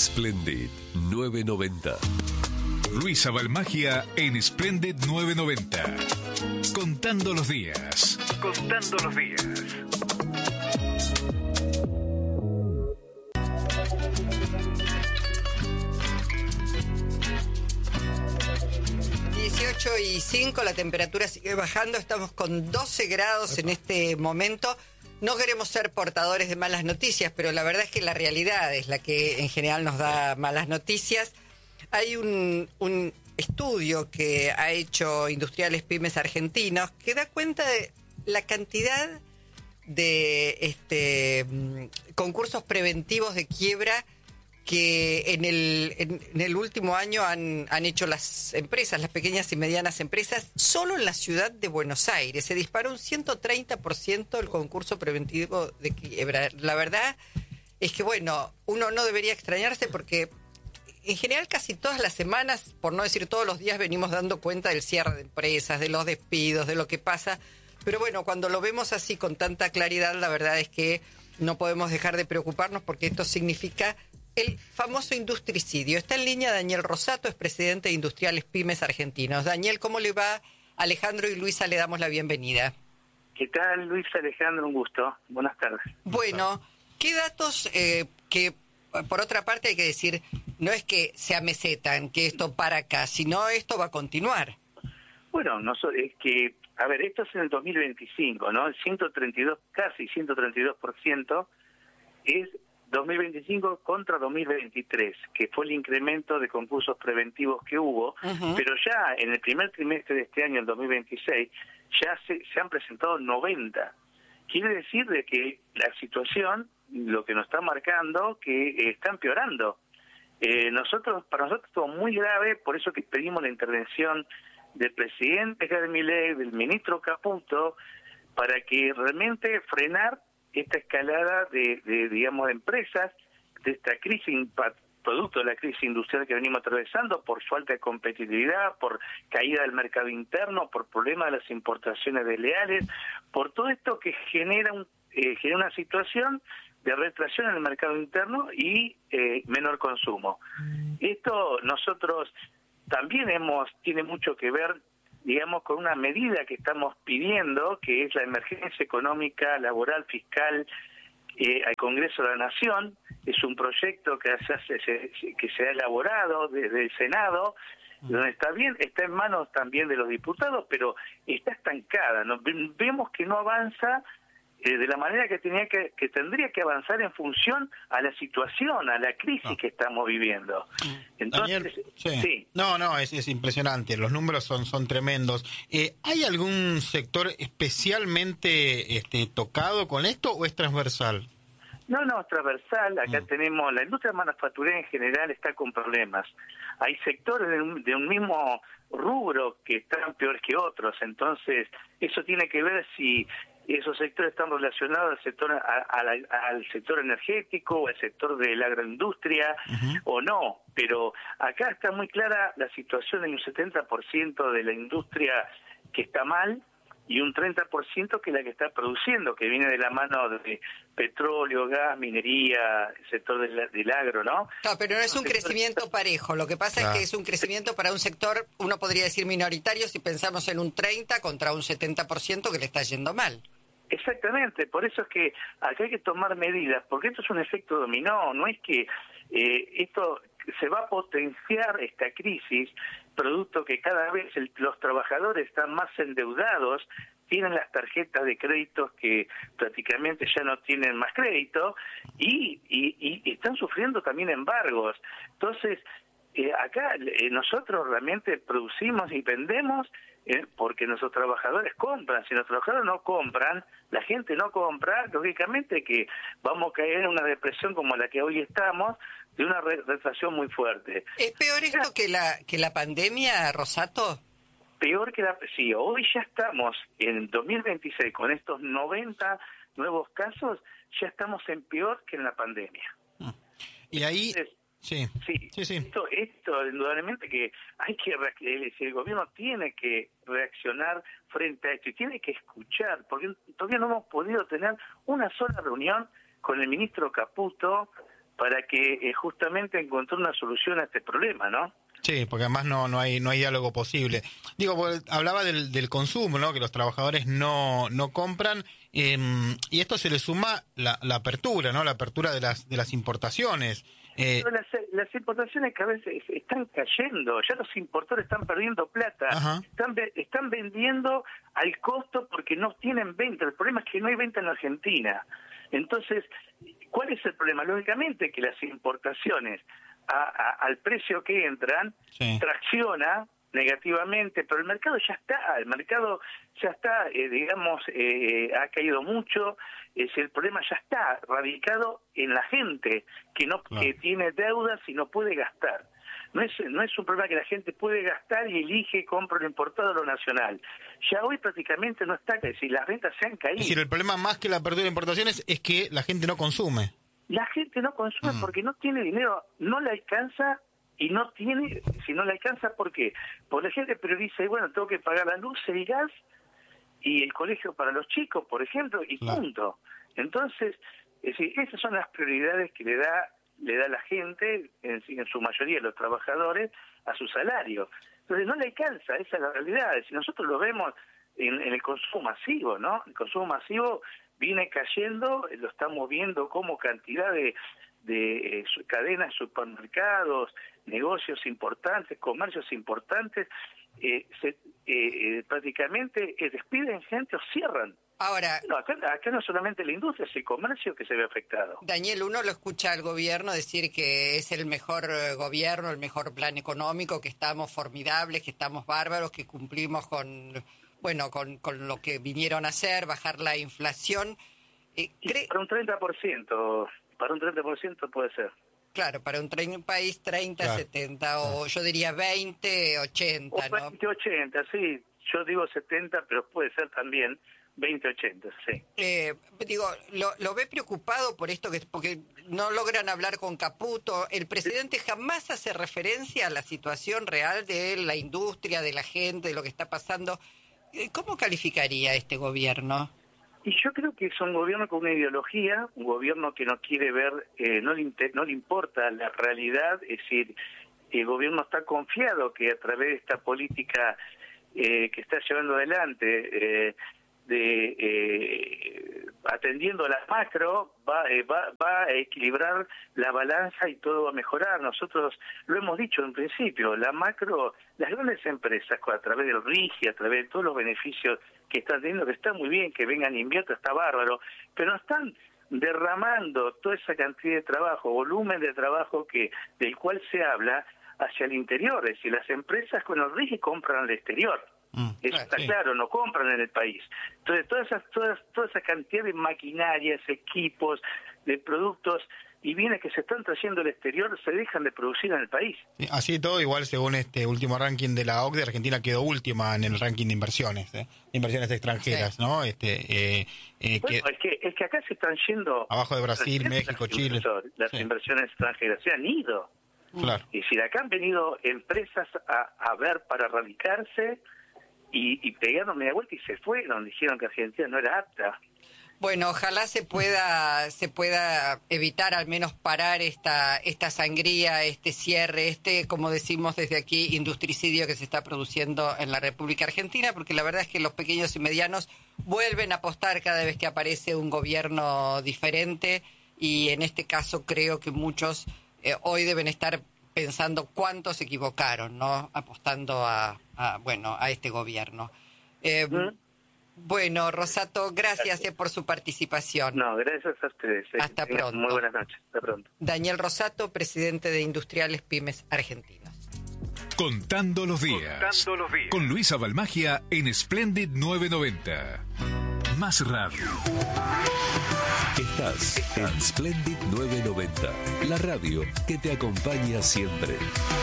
Splendid 990. Luisa Balmagia en Splendid 990. Contando los días. Contando los días. Y 5, la temperatura sigue bajando, estamos con 12 grados en este momento. No queremos ser portadores de malas noticias, pero la verdad es que la realidad es la que en general nos da malas noticias. Hay un estudio que ha hecho Industriales Pymes Argentinos que da cuenta de la cantidad de concursos preventivos de quiebra que en el último año han hecho las empresas, las pequeñas y medianas empresas. Solo en la ciudad de Buenos Aires se disparó un 130% el concurso preventivo de quiebra. La verdad es que, bueno, uno no debería extrañarse porque en general casi todas las semanas, por no decir todos los días, venimos dando cuenta del cierre de empresas, de los despidos, de lo que pasa. Pero bueno, cuando lo vemos así con tanta claridad, la verdad es que no podemos dejar de preocuparnos porque esto significa el famoso industricidio. Está en línea Daniel Rosato, es presidente de Industriales Pymes Argentinos. Daniel, ¿cómo le va? Alejandro y Luisa le damos la bienvenida. ¿Qué tal, Luisa? Alejandro, un gusto. Buenas tardes. Bueno, ¿qué datos que, por otra parte, hay que decir, no es que se amesetan, que esto para acá, sino esto va a continuar? Bueno, es que, a ver, esto es en el 2025, ¿no? El 132, casi 132% es 2025 contra 2023, que fue el incremento de concursos preventivos que hubo, pero ya en el primer trimestre de este año, el 2026, ya se han presentado 90. Quiere decir de que la situación, lo que nos está marcando, que está empeorando. Para nosotros estuvo muy grave, por eso que pedimos la intervención del presidente Javier Milei, del ministro Caputo, para que realmente frenar esta escalada de empresas, de esta crisis, producto de la crisis industrial que venimos atravesando, por falta de competitividad, por caída del mercado interno, por problemas de las importaciones desleales, por todo esto que genera una situación de retracción en el mercado interno y menor consumo. Esto nosotros también tiene mucho que ver, digamos, con una medida que estamos pidiendo, que es la emergencia económica, laboral, fiscal, al Congreso de la Nación. Es un proyecto que se ha elaborado desde el Senado, donde está en manos también de los diputados, pero está estancada. Vemos que no avanza de la manera que tendría que avanzar en función a la situación, a la crisis que estamos viviendo. Entonces, Daniel, sí. No, es impresionante, los números son tremendos. ¿Hay algún sector especialmente tocado con esto o es transversal? No, es transversal. Acá tenemos, la industria manufacturera en general está con problemas. Hay sectores de un mismo rubro que están peores que otros, entonces eso tiene que ver si esos sectores están relacionados al sector energético o al sector de la agroindustria o no, pero acá está muy clara la situación. Hay un 70% de la industria que está mal y un 30% que es la que está produciendo, que viene de la mano de petróleo, gas, minería, el sector del agro, ¿no? No, pero no es un crecimiento parejo. Lo que pasa es que es un crecimiento para un sector, uno podría decir minoritario, si pensamos en un 30 contra un 70% que le está yendo mal. Exactamente, por eso es que acá hay que tomar medidas, porque esto es un efecto dominó, no es que esto se va a potenciar esta crisis, producto que cada vez los trabajadores están más endeudados, tienen las tarjetas de créditos que prácticamente ya no tienen más crédito y están sufriendo también embargos. Entonces, acá nosotros realmente producimos y vendemos porque nuestros trabajadores compran. Si los trabajadores no compran, la gente no compra, lógicamente que vamos a caer en una depresión como la que hoy estamos, de una recesión muy fuerte. ¿Es peor esto que la pandemia, Rosato? Peor que sí, hoy ya estamos en 2026 con estos 90 nuevos casos, ya estamos en peor que en la pandemia. Y ahí... Entonces, Sí. Esto indudablemente que el gobierno tiene que reaccionar frente a esto y tiene que escuchar, porque todavía no hemos podido tener una sola reunión con el ministro Caputo para que justamente encontrar una solución a este problema, ¿no? Sí, porque además no hay diálogo posible. Digo, hablaba del consumo, ¿no? Que los trabajadores no compran, y esto se le suma la apertura, ¿no? La apertura de las importaciones. Las importaciones cada vez están cayendo, ya los importadores están perdiendo plata, están vendiendo al costo porque no tienen venta. El problema es que no hay venta en la Argentina. Entonces, ¿cuál es el problema? Lógicamente que las importaciones al precio que entran tracciona negativamente, pero el mercado ya está, digamos, ha caído mucho. El problema ya está radicado en la gente que tiene deudas y no puede gastar. No es un problema que la gente puede gastar y elige, compra lo importado o lo nacional. Ya hoy prácticamente no está, es decir, las ventas se han caído. Es decir, el problema más que la apertura de importaciones es que la gente no consume. La gente no consume porque no tiene dinero, no le alcanza. Y no tiene, si no le alcanza, ¿por qué? Porque la gente prioriza, y bueno, tengo que pagar la luz, el gas y el colegio para los chicos, por ejemplo, y punto. Entonces, es decir, esas son las prioridades que le da la gente, en su mayoría los trabajadores, a su salario. Entonces no le alcanza, esa es la realidad. Si nosotros lo vemos en el consumo masivo, ¿no? El consumo masivo viene cayendo, lo estamos viendo como cantidad de cadenas de supermercados, negocios importantes, comercios importantes, prácticamente despiden gente o cierran. Ahora, acá no solamente la industria, es el comercio que se ve afectado. Daniel, uno lo escucha al gobierno decir que es el mejor gobierno, el mejor plan económico, que estamos formidables, que estamos bárbaros, que cumplimos con lo que vinieron a hacer, bajar la inflación. Para un 30%. Para un 30% puede ser. Claro, para un país 30, 70, o yo diría 20, 80, o 20, 80, sí. Yo digo 70, pero puede ser también 20, 80, sí. ¿Lo ve preocupado por esto? Porque no logran hablar con Caputo. El presidente jamás hace referencia a la situación real de la industria, de la gente, de lo que está pasando. ¿Cómo calificaría este gobierno? Y yo creo que es un gobierno con una ideología, un gobierno que no quiere ver, no le importa la realidad, es decir, el gobierno está confiado que a través de esta política que está llevando adelante, atendiendo a la macro, va a equilibrar la balanza y todo va a mejorar. Nosotros lo hemos dicho en principio, la macro, las grandes empresas a través del RIGI, a través de todos los beneficios que están teniendo, que está muy bien, que vengan inviertan, está bárbaro, pero no están derramando toda esa cantidad de trabajo, volumen de trabajo del cual se habla hacia el interior. Es decir, las empresas con el RIGI compran al exterior. Eso está claro, no compran en el país. Entonces, toda esa cantidad de maquinarias, equipos, de productos y bienes que se están trayendo al exterior se dejan de producir en el país. Sí, así todo, igual según este último ranking de la OCDE, Argentina quedó última en el ranking de inversiones, inversiones extranjeras, ¿no? Bueno, es que acá se están yendo abajo de Brasil, México, Chile. Las inversiones extranjeras se han ido. Claro. Y si de acá han venido empresas a ver para radicarse y pegaron media vuelta y se fueron, dijeron que Argentina no era apta. Bueno, ojalá se pueda evitar, al menos parar esta sangría, este cierre, como decimos desde aquí, industricidio que se está produciendo en la República Argentina, porque la verdad es que los pequeños y medianos vuelven a apostar cada vez que aparece un gobierno diferente, y en este caso creo que muchos hoy deben estar pensando cuántos se equivocaron, ¿no? Apostando a este gobierno. Bueno, Rosato, gracias por su participación. No, gracias a ustedes. Hasta pronto. Muy buenas noches. Hasta pronto. Daniel Rosato, presidente de Industriales Pymes Argentinos. Contando los días. Con Luisa Balmagia en Splendid 990. Más radio. Estás en Splendid 990, la radio que te acompaña siempre.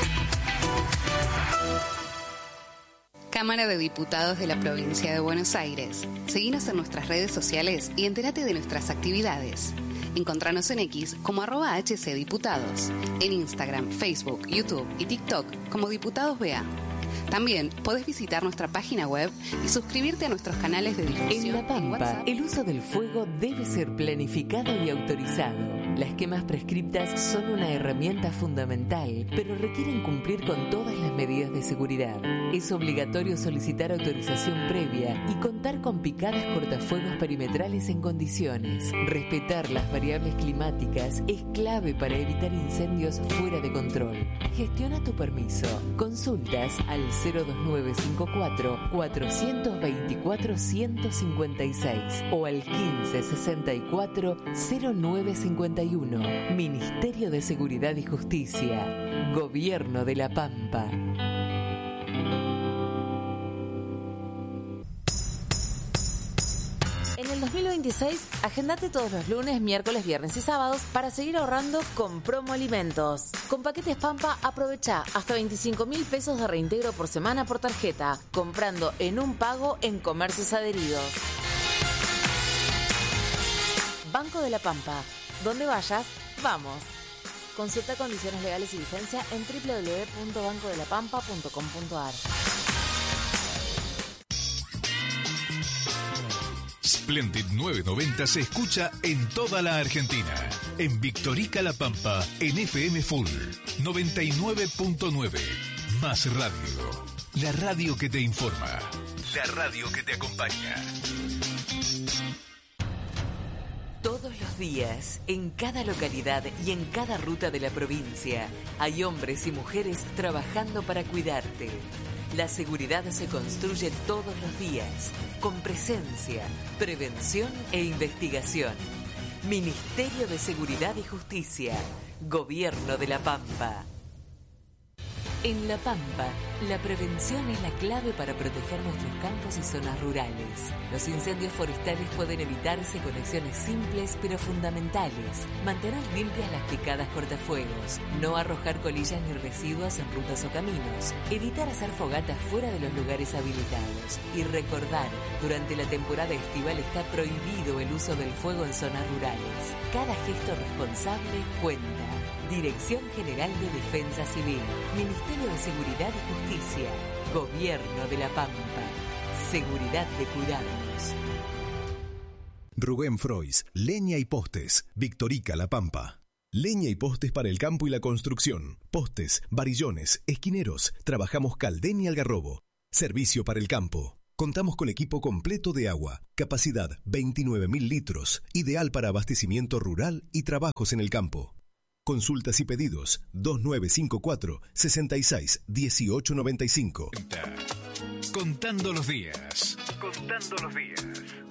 Cámara de Diputados de la Provincia de Buenos Aires. Seguinos en nuestras redes sociales y entérate de nuestras actividades. Encontranos en X como @HCDiputados, en Instagram, Facebook, YouTube y TikTok como Diputados BA. También podés visitar nuestra página web y suscribirte a nuestros canales de difusión. En La Pampa, el uso del fuego debe ser planificado y autorizado. Las quemas prescriptas son una herramienta fundamental, pero requieren cumplir con todas las medidas de seguridad. Es obligatorio solicitar autorización previa y contar con picadas cortafuegos perimetrales en condiciones. Respetar las variables climáticas es clave para evitar incendios fuera de control. Gestiona tu permiso. Consultas al 02954 424 156 o al 1564 0951. Ministerio de Seguridad y Justicia. Gobierno de La Pampa. En el 2026, agendate todos los lunes, miércoles, viernes y sábados para seguir ahorrando con Promo Alimentos. Con Paquetes Pampa, aprovecha hasta 25.000 pesos de reintegro por semana por tarjeta, comprando en un pago en comercios adheridos. Banco de la Pampa. Donde vayas, vamos. Consulta condiciones legales y vigencia en www.bancodelapampa.com.ar. Splendid 990 se escucha en toda la Argentina. En Victorica La Pampa, en FM Full 99.9. Más radio. La radio que te informa. La radio que te acompaña. Todos los días, en cada localidad y en cada ruta de la provincia, hay hombres y mujeres trabajando para cuidarte. La seguridad se construye todos los días, con presencia, prevención e investigación. Ministerio de Seguridad y Justicia, Gobierno de La Pampa. En La Pampa, la prevención es la clave para proteger nuestros campos y zonas rurales. Los incendios forestales pueden evitarse con acciones simples pero fundamentales. Mantener limpias las picadas cortafuegos, no arrojar colillas ni residuos en rutas o caminos, evitar hacer fogatas fuera de los lugares habilitados y recordar, durante la temporada estival está prohibido el uso del fuego en zonas rurales. Cada gesto responsable cuenta. Dirección General de Defensa Civil, Ministerio de Seguridad y Justicia, Gobierno de La Pampa. Seguridad de cuidarnos. Rubén Frois, Leña y Postes, Victorica La Pampa. Leña y postes para el campo y la construcción. Postes, varillones, esquineros. Trabajamos Caldén y Algarrobo. Servicio para el campo. Contamos con equipo completo de agua. Capacidad 29.000 litros. Ideal para abastecimiento rural y trabajos en el campo. Consultas y pedidos 2954 66 1895. Contando los días. Contando los días.